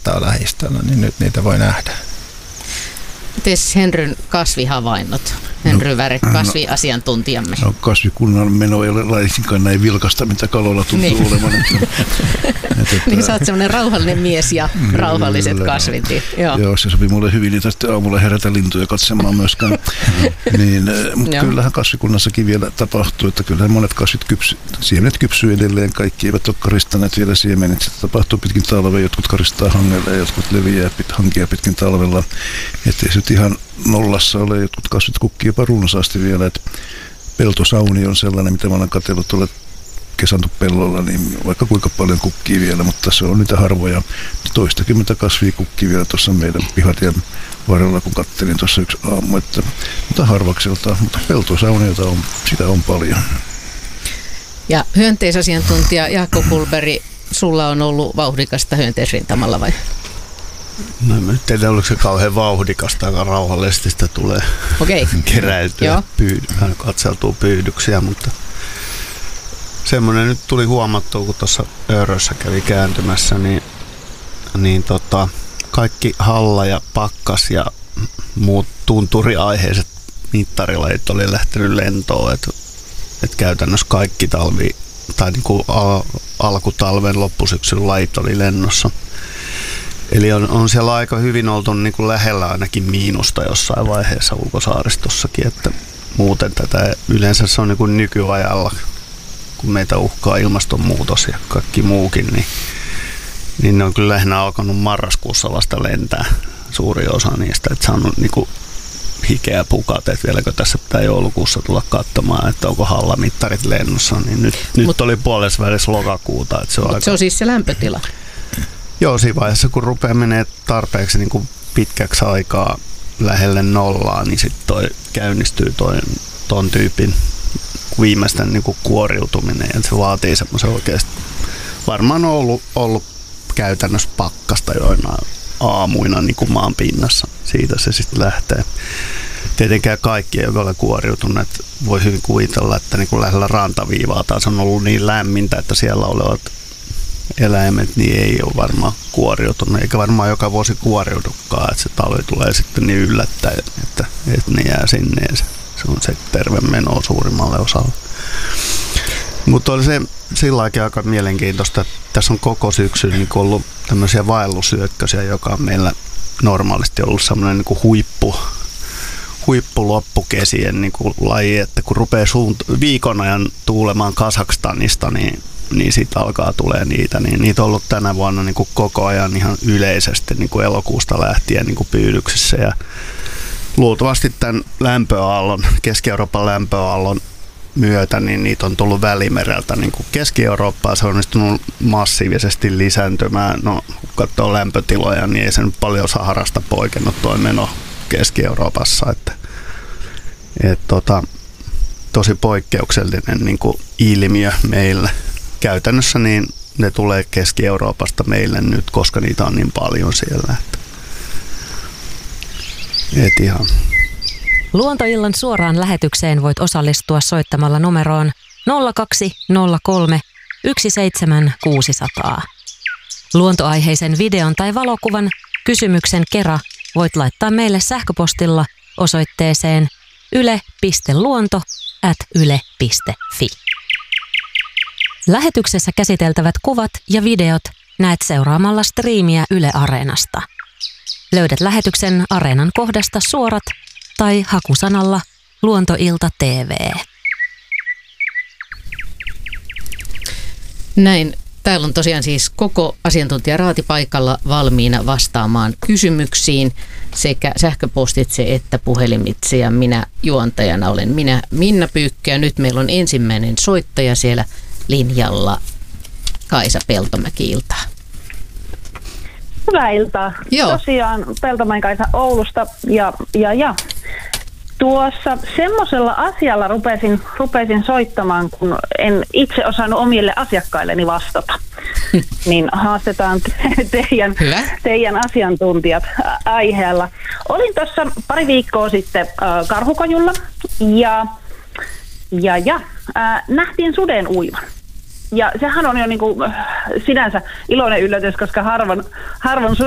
saattaa lähistöllä, niin nyt niitä voi nähdä. Mites Henryn kasvihavainnot? Henry Väre, kasviasiantuntijamme. No, kasvikunnan meno ei ole laisinkaan näin vilkasta, mitä Kalolla tuntuu olevan. Niin sä oot semmoinen rauhallinen mies ja rauhalliset kasvit. Joo, se sopii mulle hyvin, niin tästä aamulla herätä lintuja katsomaan myöskään. Mutta kyllähän kasvikunnassakin vielä tapahtuu, että kyllähän monet kasvit siemenet kypsyy edelleen. Kaikki eivät ole karistaneet vielä siemenet. Sitä tapahtuu pitkin talvea, jotkut karistaa hangella ja jotkut leviää hankia pitkin talvella. Että ei se ihan nollassa ole, jotkut kasvit kukkii jopa runsaasti vielä, että peltosauni on sellainen, mitä mä olen katsellut tuolla kesanto-pellolla, niin vaikka kuinka paljon kukkii vielä, mutta se on niitä harvoja. Toistakymmentä kasvia kukkii vielä tuossa meidän pihatien varrella, kun katselin tuossa yksi aamu, mutta harvakselta, mutta peltosauniota on, sitä on paljon. Ja hyönteisasiantuntija Jaakko Kulberg, sulla on ollut vauhdikasta hyönteisrintamalla vai? No en tiedä, oliko se kauhean vauhdikasta, aika rauhallisesti sitä tulee keräiltyä, katseltua pyydyksiä, mutta semmoinen nyt tuli huomattua, kun tuossa Öörössä kävi kääntymässä, niin kaikki halla ja pakkas ja muut tunturiaiheiset mittarilajit oli lähtenyt lentoon, että käytännössä kaikki talvi tai niin kuin alkutalven loppusyksyn lajit oli lennossa. Eli on siellä aika hyvin oltu niin kuin lähellä ainakin miinusta jossain vaiheessa ulkosaaristossakin, että muuten tätä yleensä se on niin kuin nykyajalla, kun meitä uhkaa ilmastonmuutos ja kaikki muukin, niin ne on kyllä lähinnä alkanut marraskuussa vasta lentää suuri osa niistä, että saanut niin kuin hikeä pukat, että vieläkö tässä pitää joulukuussa tulla katsomaan, että onko hallamittarit lennossa, niin nyt oli puolesvälissä lokakuuta. Että se on siis se lämpötila. Joo, siinä vaiheessa kun rupeaa menee tarpeeksi niin kuin pitkäksi aikaa lähelle nollaa, niin sitten käynnistyy ton tyypin viimeisten niin kuin kuoriutuminen. Ja se vaatii semmoisen oikeasti, varmaan on ollut käytännössä pakkasta joinain aamuina niin kuin maan pinnassa. Siitä se sitten lähtee. Tietenkään kaikki ei ole kuoriutuneet. Voi hyvin kuvitella, että niin kuin lähellä rantaviivaa taas on ollut niin lämmintä, että siellä olevat eläimet niin ei ole varmaan kuoriutunut, eikä varmaan joka vuosi kuoriudukaan, että se talvi tulee sitten niin yllättäen, että ne jää sinne ja se on se terve meno suurimmalle osalle. Mutta oli se silläkin aika mielenkiintoista, että tässä on koko syksyn niin ollut tämmöisiä vaellusyökkösiä, joka on meillä normaalisti ollut semmoinen niin huippuloppukesien niin laji, että kun rupeaa viikon ajan tuulemaan Kazakstanista, niin siitä alkaa tulee niitä. Niin niitä on ollut tänä vuonna niin kuin koko ajan ihan yleisesti niin kuin elokuusta lähtien niin kuin pyydyksissä. Ja luultavasti tämän lämpöaallon, Keski-Euroopan lämpöaallon myötä, niin niitä on tullut Välimereltä niin kuin Keski-Eurooppaan. Se on onnistunut massiivisesti lisääntymään. No, kun katsoo lämpötiloja, niin ei se nyt paljon Saharasta poikennut tuo meno Keski-Euroopassa. Tosi poikkeuksellinen niin kuin ilmiö meillä. Käytännössä niin ne tulee Keski-Euroopasta meille nyt, koska niitä on niin paljon siellä. Et ihan. Luontoillan suoraan lähetykseen voit osallistua soittamalla numeroon 0203 17600. Luontoaiheisen videon tai valokuvan kysymyksen kera voit laittaa meille sähköpostilla osoitteeseen yle.luonto@yle.fi. Lähetyksessä käsiteltävät kuvat ja videot näet seuraamalla striimiä Yle Areenasta. Löydät lähetyksen Areenan kohdasta suorat tai hakusanalla Luontoilta TV. Näin. Täällä on tosiaan siis koko asiantuntijaraati paikalla valmiina vastaamaan kysymyksiin sekä sähköpostitse että puhelimitse. Ja minä juontajana olen Minna Pyykkö ja nyt meillä on ensimmäinen soittaja siellä linjalla. Kaisa Peltomäki, iltaa. Hyvää iltaa. Joo. Tosiaan Peltomäen Kaisa Oulusta ja. Tuossa semmoisella asialla rupesin soittamaan, kun en itse osannut omille asiakkailleni vastata. Niin haastetaan teidän asiantuntijat aiheella. Olin tuossa pari viikkoa sitten Karhukojulla ja nähtiin suden uivan. Ja sehän on jo niin kuin sinänsä iloinen yllätys, koska harvoin